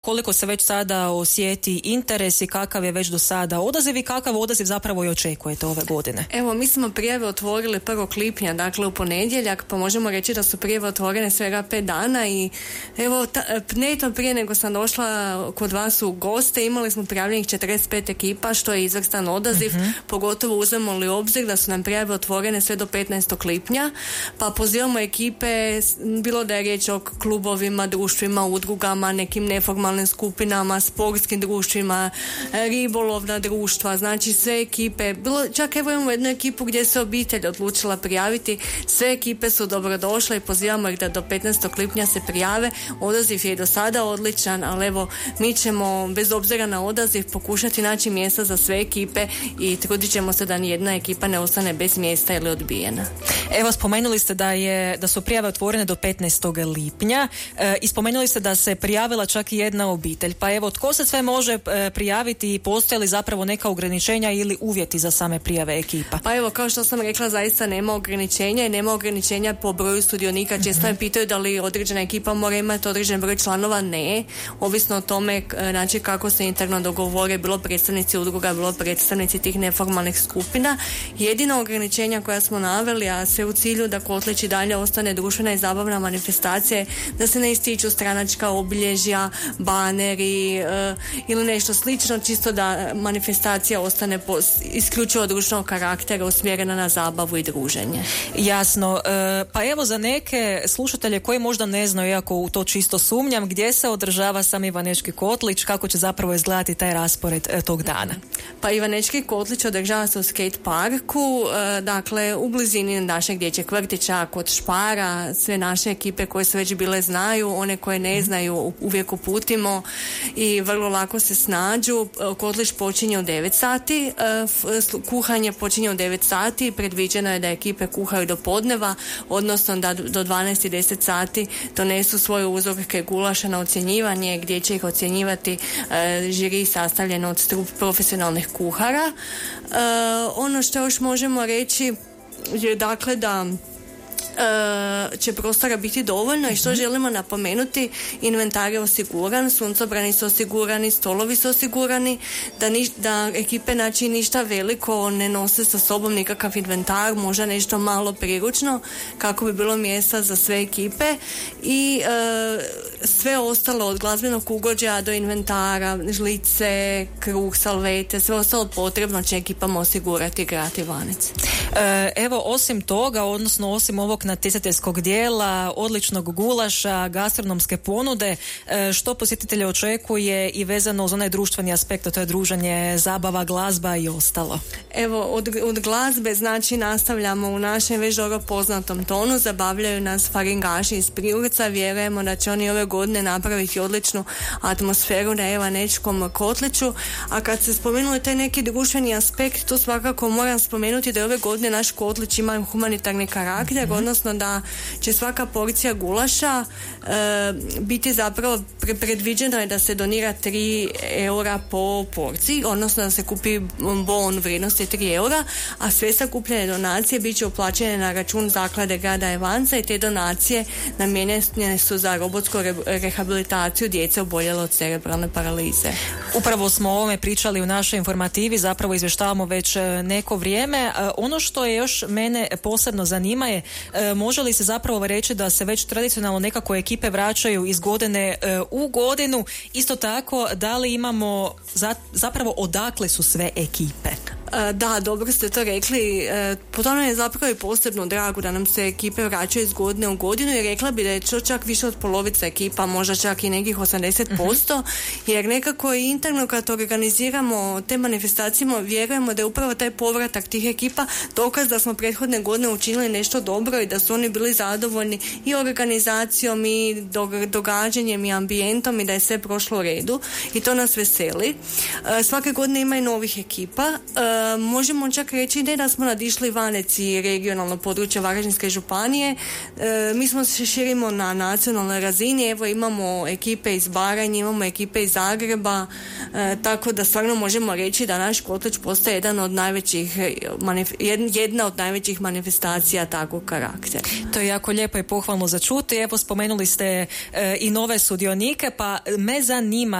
koliko se već sada osjeti interes i kakav je već do sada odaziv i kakav odaziv zapravo i očekujete ove godine? Evo, mi smo prijave otvorili 1. lipnja, dakle u ponedjeljak, pa možemo reći da su prijave otvorene svega 5 dana i evo, netom prije nego sam došla kod vas u goste, imali smo prijavljenih 45 ekipa, što je izvrstan odaziv, pogotovo uzmemo li obzir da su nam prijave otvorene sve do 15. lipnja, pa pozivamo ekipe, bilo da je riječ o klubovima, društvima, udrugama, nekim neformalnim skupinama, sportskim društvima, ribolovna društva, znači sve ekipe, čak evo imamo jednu ekipu gdje se obitelj odlučila prijaviti, sve ekipe su dobrodošle i pozivamo ih da do 15. lipnja se prijave. Odaziv je i do sada odličan, ali evo, mi ćemo bez obzira na odaziv pokušati naći mjesta za sve ekipe i trudit ćemo se da nijedna ekipa ne ostane bez mjesta ili odbijena. Evo, spomenuli ste da su prijave otvorene do 15. lipnja i spomenuli ste da se prijavila čak i jedna obitelj. Pa evo, tko se sve može prijaviti i postoje li zapravo neka ograničenja ili uvjeti za same prijave ekipa? Pa evo, kao što sam rekla, zaista nema ograničenja i nema ograničenja po broju sudionika. Često me pitaju da li određena ekipa mora imati određen broj članova. Ne, ovisno o tome znači kako se interno dogovore, bilo predstavnici udruga, bilo predstavnici tih neformalnih skupina. Jedina ograničenja koja smo naveli, a sve u cilju da Kotlić i dalje ostane društvena i zabavna manifestacija, da se ne ističu stranačka obilježja, baneri ili nešto slično, čisto da manifestacija ostane isključivo društvenog karaktera, usmjerena na zabavu i druženje. Jasno. Pa evo, za neke slušatelje koji možda ne znaju, iako u to čisto sumnjam, gdje se održava sam Ivanečki Kotlić, kako će zapravo izgledati taj raspored tog dana? Pa Ivanečki Kotlić održava se u skate parku, dakle u blizini našeg dječjeg vrtića kod Špara. Sve naše ekipe koje su već bile znaju, one koje ne znaju uvijek uputimo i vrlo lako se snađu. Kotlić počinje u 9 sati, kuhanje počinje u 9 sati, predviđeno je da ekipe kuhaju do podneva, odnosno da do 12:10 sati donesu svoje uzorke gulaša na ocjenjivanje, gdje će ih ocjenjivati žiri sastavljen od profesionalnih kuhara. Ono što još možemo reći je dakle da će prostora biti dovoljno i što želimo napomenuti, inventar je osiguran, suncobrani su osigurani, stolovi su osigurani, da ekipe znači ništa veliko ne nose sa sobom nikakav inventar, možda nešto malo priručno kako bi bilo mjesta za sve ekipe i sve ostalo od glazbenog ugođaja do inventara, žlice, kruh, salvete, sve ostalo potrebno će ekipama osigurati grad Ivanec. Evo, osim toga, odnosno osim ovog natjecateljskog dijela, odličnog gulaša, gastronomske ponude, što posjetitelje očekuje i vezano uz onaj društveni aspekt, a to je druženje, zabava, glazba i ostalo? Evo, od glazbe znači nastavljamo u našem već dobro poznatom tonu, zabavljaju nas faringaši iz Prigorca, vjerujemo da će oni ove godine napraviti odličnu atmosferu na Ivanečkom Kotliću, a kad se spomenuli taj neki društveni aspekt, tu svakako moram spomenuti da ove godine naš Kotlić ima humanitarni karakter, odnosno da će svaka porcija gulaša biti zapravo predviđeno je da se donira 3 eura po porciji, odnosno da se kupi bon vrijednosti 3 eura, a sve sakupljene donacije bit će uplaćene na račun zaklade grada Ivanca i te donacije namijenjene su za robotsku rehabilitaciju djece oboljele od cerebralne paralize. Upravo smo o ovome pričali u našoj informativi, zapravo izvještavamo već neko vrijeme. Ono što je još mene posebno zanima je, može li se zapravo reći da se već tradicionalno nekako ekipe vraćaju iz godine u godinu, isto tako da li imamo zapravo odakle su sve ekipe? Da, dobro ste to rekli. Po tome je zapravo i posebno drago da nam se ekipe vraćaju iz godine u godinu i rekla bi da je to čak više od polovice ekipa, možda čak i nekih 80%, jer nekako i interno kad organiziramo te manifestacije vjerujemo da je upravo taj povratak tih ekipa dokaz da smo prethodne godine učinili nešto dobro i da su oni bili zadovoljni i organizacijom i događanjem i ambijentom i da je sve prošlo u redu i to nas veseli. Svake godine ima i novih ekipa. Možemo čak reći ne da smo nadišli Ivanec i regionalno područje Varaždinske županije, mi smo se širimo na nacionalnoj razini, evo imamo ekipe iz Baranje, imamo ekipe iz Zagreba, tako da stvarno možemo reći da naš Kotlić postaje jedna od najvećih manifestacija takvog karaktera. To je jako lijepo i pohvalno za čuti. Evo, spomenuli ste i nove sudionike, pa me zanima